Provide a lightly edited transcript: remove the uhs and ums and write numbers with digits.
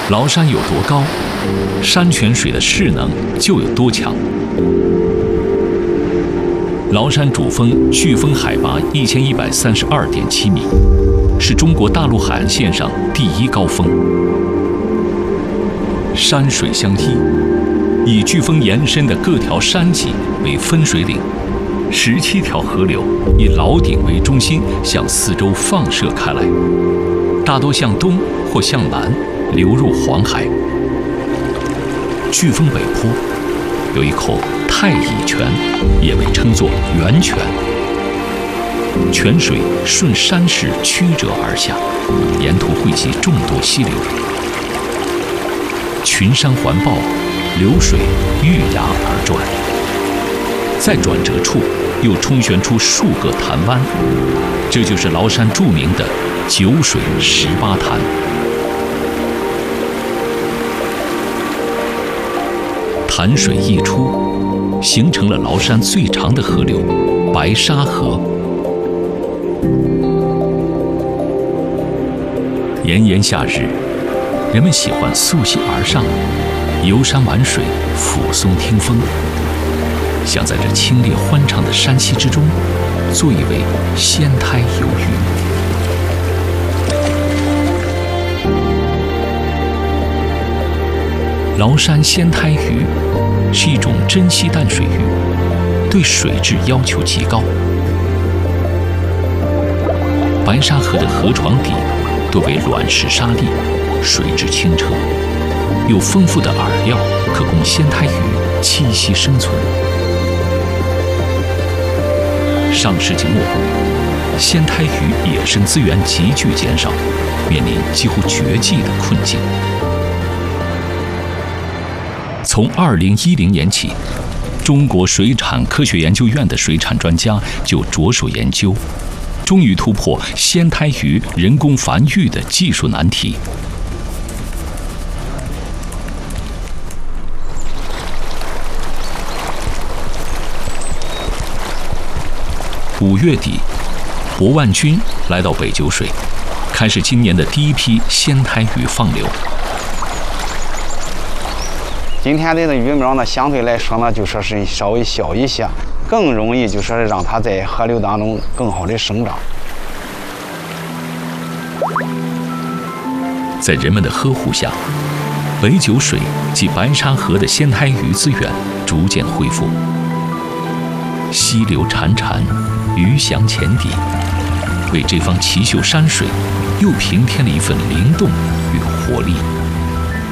崂山有多高，山泉水的势能就有多强。崂山主峰巨峰海拔1132.7米，是中国大陆海岸线上第一高峰。山水相依，以巨峰延伸的各条山脊为分水岭，17条河流以崂顶为中心向四周放射开来，大多向东或向南流入黄海。巨峰北坡有一口太乙泉，也被称作源泉。泉水顺山势曲折而下，沿途汇集众多溪流，群山环抱，流水遇崖而转。在转折处又冲旋出数个潭湾，这就是崂山著名的九水18潭。潭水溢出，形成了崂山最长的河流白沙河。炎炎夏日，人们喜欢溯溪而上，游山玩水，抚松听风，想在这清冽欢畅的山溪之中，做一位仙胎游鱼。崂山仙胎鱼是一种珍稀淡水鱼，对水质要求极高。白沙河的河床底多为卵石沙砾，水质清澈，有丰富的饵料可供仙胎鱼栖息生存。上世纪末，仙胎鱼野生资源急剧减少，面临几乎绝迹的困境。从2010年起，中国水产科学研究院的水产专家就着手研究，终于突破仙胎鱼人工繁育的技术难题。5月底，博万军来到北九水，开始今年的第一批仙胎鱼放流。 今天的鱼苗呢，相对来说呢，就说是稍微小一些，更容易就说是让它在河流当中更好的生长。 在人们的呵护下，北九水及白沙河的仙胎鱼资源逐渐恢复，溪流潺潺，鱼翔浅底，为这方奇秀山水又平添了一份灵动与活力。